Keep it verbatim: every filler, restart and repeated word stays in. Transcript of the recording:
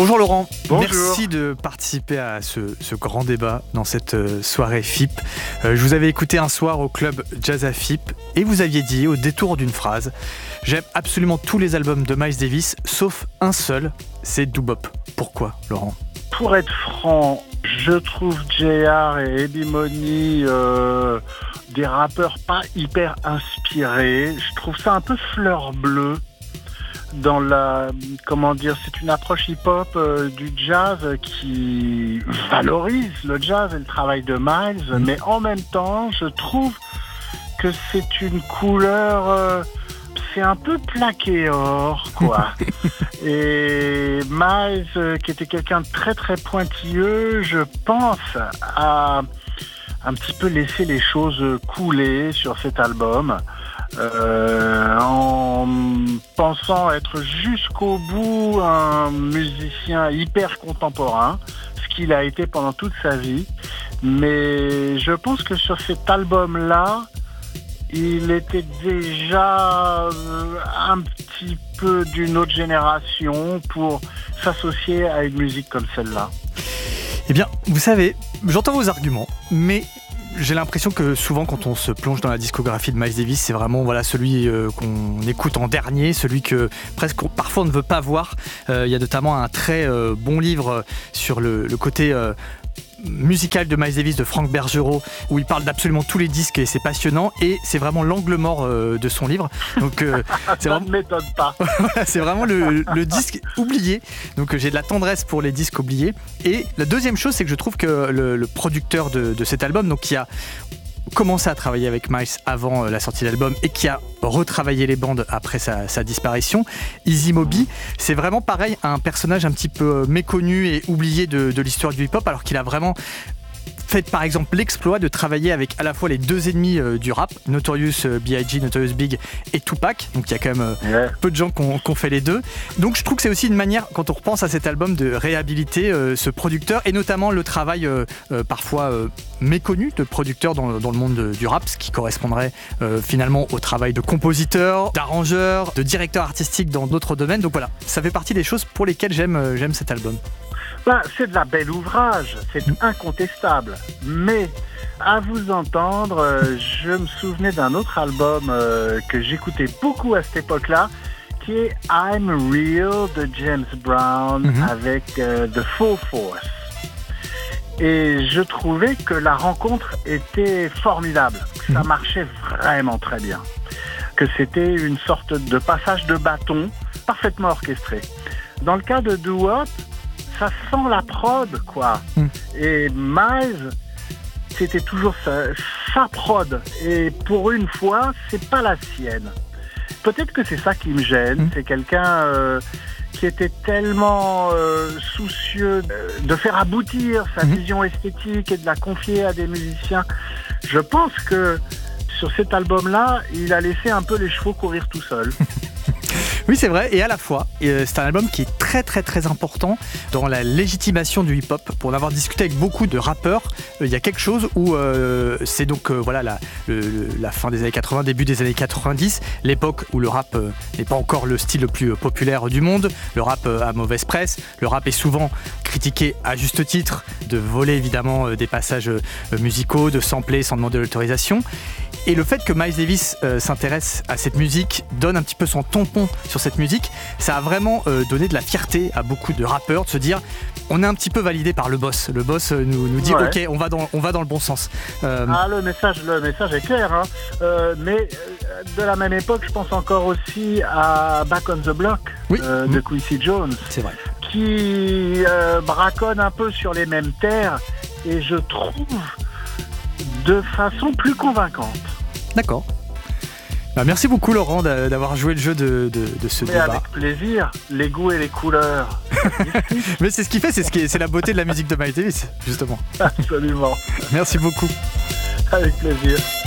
Bonjour Laurent, Bonjour. Merci de participer à ce, ce grand débat dans cette euh, soirée F I P. Euh, je vous avais écouté un soir au club Jazz à F I P et vous aviez dit au détour d'une phrase « J'aime absolument tous les albums de Miles Davis sauf un seul, c'est Doo Bop ». Pourquoi Laurent ? Pour être franc, je trouve J R et Eddie Money euh, des rappeurs pas hyper inspirés. Je trouve ça un peu fleur bleue. Dans la, comment dire, c'est une approche hip-hop euh, du jazz qui valorise le jazz et le travail de Miles, mmh. mais en même temps, je trouve que c'est une couleur, euh, c'est un peu plaqué or, quoi. Et Miles, euh, qui était quelqu'un de très très pointilleux, je pense à un petit peu laisser les choses couler sur cet album. Euh, en pensant être jusqu'au bout un musicien hyper contemporain, ce qu'il a été pendant toute sa vie. Mais je pense que sur cet album-là, il était déjà un petit peu d'une autre génération pour s'associer à une musique comme celle-là. Eh bien, vous savez, j'entends vos arguments, mais j'ai l'impression que souvent quand on se plonge dans la discographie de Miles Davis, c'est vraiment voilà, celui euh, qu'on écoute en dernier, celui que presque on, parfois on ne veut pas voir. Euh, il y a notamment un très euh, bon livre sur le, le côté euh, musical de Miles Davis de Franck Bergerot où il parle d'absolument tous les disques et c'est passionnant et c'est vraiment l'angle mort euh, de son livre. Donc euh, c'est ça vraiment... ne m'étonne pas. c'est vraiment le, le disque oublié. Donc euh, j'ai de la tendresse pour les disques oubliés. Et la deuxième chose, c'est que je trouve que le, le producteur de, de cet album, donc qui a commencé à travailler avec Miles avant la sortie de l'album et qui a retravaillé les bandes après sa, sa disparition, Easy Moby, c'est vraiment pareil, un personnage un petit peu méconnu et oublié de, de l'histoire du hip-hop, alors qu'il a vraiment fait par exemple l'exploit de travailler avec à la fois les deux ennemis euh, du rap, Notorious euh, B I G, Notorious Big et Tupac, donc il y a quand même euh, yeah. peu de gens qui ont, qui ont fait les deux. Donc je trouve que c'est aussi une manière, quand on repense à cet album, de réhabiliter euh, ce producteur et notamment le travail euh, euh, parfois euh, méconnu de producteurs dans, dans le monde de, du rap, ce qui correspondrait euh, finalement au travail de compositeur, d'arrangeur, de directeur artistique dans d'autres domaines. Donc voilà, ça fait partie des choses pour lesquelles j'aime, euh, j'aime cet album. Ben, c'est de la belle ouvrage, c'est incontestable. Mais à vous entendre, euh, je me souvenais d'un autre album euh, que j'écoutais beaucoup à cette époque-là, qui est I'm Real de James Brown mm-hmm. avec euh, The Full Force. Et je trouvais que la rencontre était formidable, que ça marchait vraiment très bien, que c'était une sorte de passage de bâton parfaitement orchestré. Dans le cas de Doo Wop, ça sent la prod, quoi. Mm. Et Miles, c'était toujours sa, sa prod. Et pour une fois, c'est pas la sienne. Peut-être que c'est ça qui me gêne. Mm. C'est quelqu'un euh, qui était tellement euh, soucieux de, de faire aboutir sa mm. vision esthétique et de la confier à des musiciens. Je pense que sur cet album-là, il a laissé un peu les chevaux courir tout seul. Oui, c'est vrai, et à la fois, c'est un album qui est très très très important dans la légitimation du hip-hop. Pour en avoir discuté avec beaucoup de rappeurs, il y a quelque chose où euh, c'est donc euh, voilà, la, le, la fin des années quatre-vingts, début des années quatre-vingt-dix, l'époque où le rap euh, n'est pas encore le style le plus populaire du monde, le rap euh, a mauvaise presse, le rap est souvent critiqué à juste titre, de voler évidemment euh, des passages euh, musicaux, de sampler sans demander l'autorisation. Et le fait que Miles Davis euh, s'intéresse à cette musique, donne un petit peu son tampon sur cette musique, ça a vraiment euh, donné de la fierté à beaucoup de rappeurs de se dire on est un petit peu validé par le boss. Le boss euh, nous, nous dit ouais. ok, on va, dans, on va dans le bon sens. Euh... Ah, le message, le message est clair, hein. euh, mais euh, de la même époque, je pense encore aussi à Back on the Block oui. euh, de mmh. Quincy Jones, c'est vrai. qui euh, braconne un peu sur les mêmes terres et je trouve de façon plus convaincante. D'accord. Bah, merci beaucoup Laurent d'avoir joué le jeu de, de, de ce Mais débat. Avec plaisir, les goûts et les couleurs. Mais c'est ce qui fait, c'est, ce qui est, c'est la beauté de la musique de Miles Davis, justement. Absolument. Merci beaucoup. Avec plaisir.